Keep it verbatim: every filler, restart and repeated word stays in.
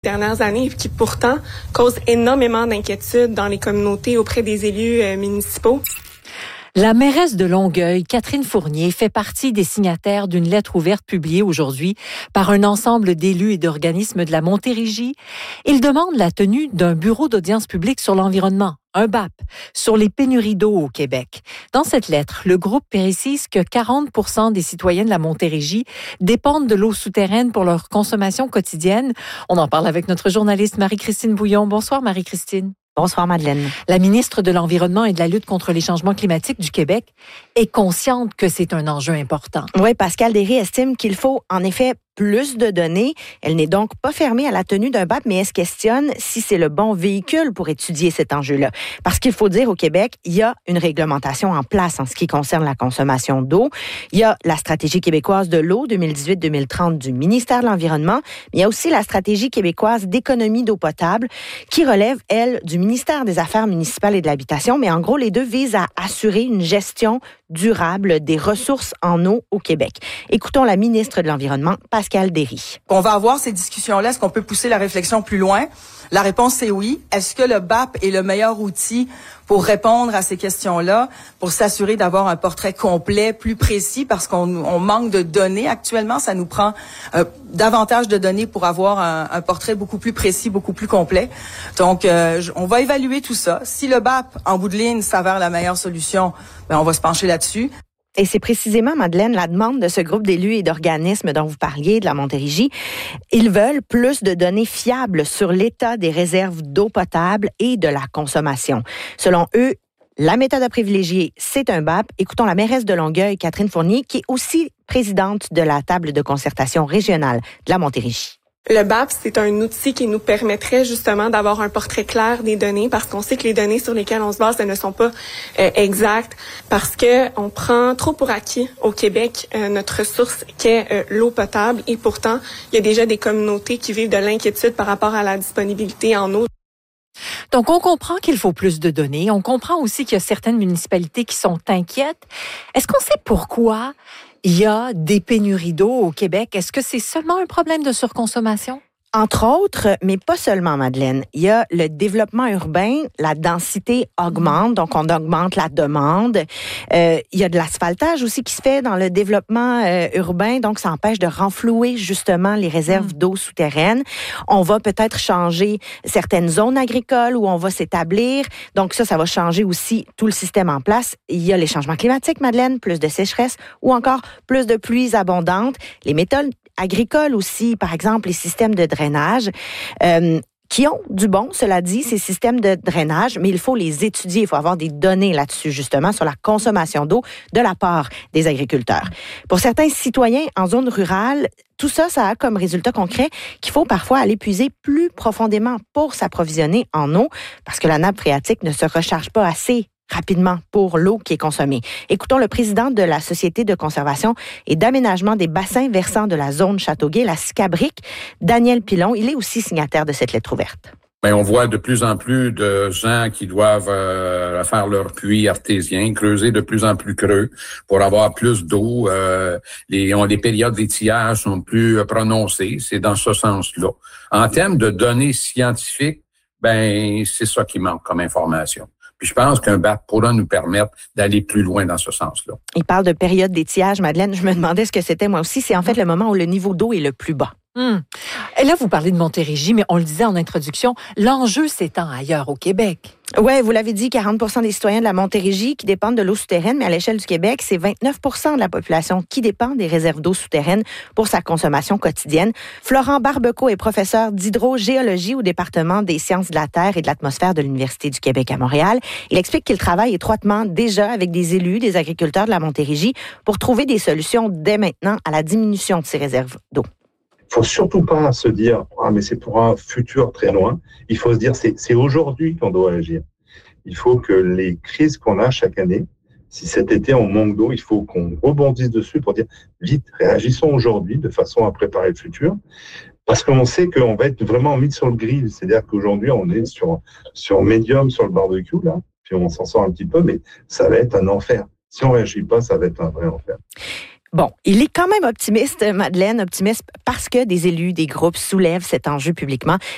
Dernières années qui pourtant causent énormément d'inquiétudes dans les communautés auprès des élus euh, municipaux. La mairesse de Longueuil, Catherine Fournier, fait partie des signataires d'une lettre ouverte publiée aujourd'hui par un ensemble d'élus et d'organismes de la Montérégie. Ils demandent la tenue d'un bureau d'audience publique sur l'environnement, un B A P, sur les pénuries d'eau au Québec. Dans cette lettre, le groupe précise que quarante pour cent des citoyens de la Montérégie dépendent de l'eau souterraine pour leur consommation quotidienne. On en parle avec notre journaliste Marie-Christine Bouillon. Bonsoir Marie-Christine. Bonsoir Madeleine. La ministre de l'Environnement et de la lutte contre les changements climatiques du Québec est consciente que c'est un enjeu important. Oui, Pascale Derry estime qu'il faut en effet plus de données. Elle n'est donc pas fermée à la tenue d'un B A P, mais elle se questionne si c'est le bon véhicule pour étudier cet enjeu-là. Parce qu'il faut dire, au Québec, il y a une réglementation en place en ce qui concerne la consommation d'eau. Il y a la stratégie québécoise de l'eau deux mille dix-huit deux mille trente du ministère de l'Environnement. Mais il y a aussi la stratégie québécoise d'économie d'eau potable qui relève, elle, du ministère des Affaires municipales et de l'Habitation. Mais en gros, les deux visent à assurer une gestion durable des ressources en eau au Québec. Écoutons la ministre de l'Environnement, Pascale Derry. On va avoir ces discussions-là. Est-ce qu'on peut pousser la réflexion plus loin? La réponse, c'est oui. Est-ce que le B A P est le meilleur outil pour répondre à ces questions-là, pour s'assurer d'avoir un portrait complet, plus précis, parce qu'on on manque de données actuellement. Ça nous prend euh, davantage de données pour avoir un, un portrait beaucoup plus précis, beaucoup plus complet. Donc, euh, on va évaluer tout ça. Si le B A P, en bout de ligne, s'avère la meilleure solution, ben, on va se pencher là-dessus. Et c'est précisément, Madeleine, la demande de ce groupe d'élus et d'organismes dont vous parliez, de la Montérégie. Ils veulent plus de données fiables sur l'état des réserves d'eau potable et de la consommation. Selon eux, la méthode à privilégier, c'est un B A P. Écoutons la mairesse de Longueuil, Catherine Fournier, qui est aussi présidente de la table de concertation régionale de la Montérégie. Le B A P, c'est un outil qui nous permettrait justement d'avoir un portrait clair des données parce qu'on sait que les données sur lesquelles on se base, elles ne sont pas euh, exactes parce que on prend trop pour acquis au Québec euh, notre ressource qu'est euh, l'eau potable et pourtant, il y a déjà des communautés qui vivent de l'inquiétude par rapport à la disponibilité en eau. Donc, on comprend qu'il faut plus de données. On comprend aussi qu'il y a certaines municipalités qui sont inquiètes. Est-ce qu'on sait pourquoi il y a des pénuries d'eau au Québec? Est-ce que c'est seulement un problème de surconsommation? Entre autres, mais pas seulement, Madeleine. Il y a le développement urbain, la densité augmente, donc on augmente la demande. Euh, il y a de l'asphaltage aussi qui se fait dans le développement euh, urbain, donc ça empêche de renflouer justement les réserves mmh. d'eau souterraines. On va peut-être changer certaines zones agricoles où on va s'établir, donc ça, ça va changer aussi tout le système en place. Il y a les changements climatiques, Madeleine, plus de sécheresse ou encore plus de pluies abondantes. Les méthodes agricoles aussi, par exemple, les systèmes de drainage, euh, qui ont du bon, cela dit, ces systèmes de drainage, mais il faut les étudier, il faut avoir des données là-dessus, justement, sur la consommation d'eau de la part des agriculteurs. Pour certains citoyens en zone rurale, tout ça, ça a comme résultat concret qu'il faut parfois aller puiser plus profondément pour s'approvisionner en eau, parce que la nappe phréatique ne se recharge pas assez rapidement pour l'eau qui est consommée. Écoutons le président de la Société de conservation et d'aménagement des bassins versants de la zone Châteauguay, la SCABRIC, Daniel Pilon. Il est aussi signataire de cette lettre ouverte. Bien, on voit de plus en plus de gens qui doivent euh, faire leur puits artésien, creuser de plus en plus creux pour avoir plus d'eau. Euh, les, on, les périodes d'étiage sont plus prononcées. C'est dans ce sens-là. En termes de données scientifiques, ben c'est ça qui manque comme information. Puis je pense qu'un B A P pourra nous permettre d'aller plus loin dans ce sens-là. Il parle de période d'étiage, Madeleine. Je me demandais ce que c'était moi aussi. C'est en fait le moment où le niveau d'eau est le plus bas. Hum. Et là, vous parlez de Montérégie, mais on le disait en introduction, l'enjeu s'étend ailleurs au Québec. Oui, vous l'avez dit, quarante pour cent des citoyens de la Montérégie qui dépendent de l'eau souterraine, mais à l'échelle du Québec, c'est vingt-neuf pour cent de la population qui dépend des réserves d'eau souterraine pour sa consommation quotidienne. Florent Barbeco est professeur d'hydrogéologie au département des sciences de la Terre et de l'atmosphère de l'Université du Québec à Montréal. Il explique qu'il travaille étroitement déjà avec des élus, des agriculteurs de la Montérégie pour trouver des solutions dès maintenant à la diminution de ces réserves d'eau. Il faut surtout pas se dire « Ah, mais c'est pour un futur très loin ». Il faut se dire c'est, c'est aujourd'hui qu'on doit agir. Il faut que les crises qu'on a chaque année, si cet été on manque d'eau, il faut qu'on rebondisse dessus pour dire « Vite, réagissons aujourd'hui de façon à préparer le futur ». Parce qu'on sait qu'on va être vraiment mis sur le grill. C'est-à-dire qu'aujourd'hui, on est sur, sur médium sur le barbecue, là, puis on s'en sort un petit peu, mais ça va être un enfer. Si on réagit pas, ça va être un vrai enfer. Bon, il est quand même optimiste, Madeleine, optimiste parce que des élus, des groupes soulèvent cet enjeu publiquement.